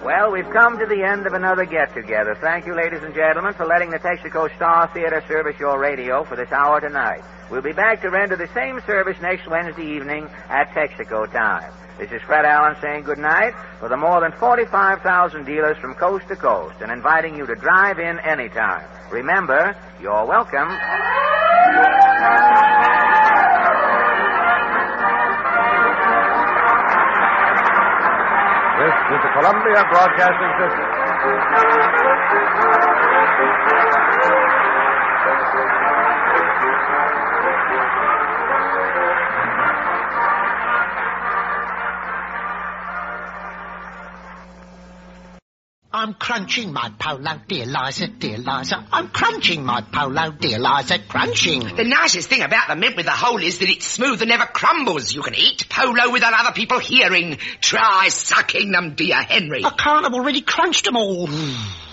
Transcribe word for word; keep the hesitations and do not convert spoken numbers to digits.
Well, we've come to the end of another get-together. Thank you, ladies and gentlemen, for letting the Texaco Star Theater service your radio for this hour tonight. We'll be back to render the same service next Wednesday evening at Texaco time. This is Fred Allen saying good night for the more than forty-five thousand dealers from coast to coast and inviting you to drive in anytime. Remember, you're welcome. This is the Columbia Broadcasting System. I'm crunching my polo, dear Liza, dear Liza. I'm crunching my polo, dear Liza, crunching. The nicest thing about the mint with the hole is that it's smooth and never crumbles. You can eat polo without other people hearing. Try sucking them, dear Henry. I can't, I've already crunched them all.